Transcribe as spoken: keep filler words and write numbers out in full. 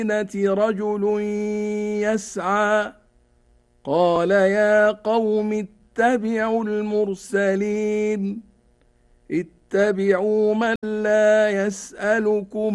رجل يسعى قال يا قوم اتبعوا المرسلين اتبعوا من لا يسألكم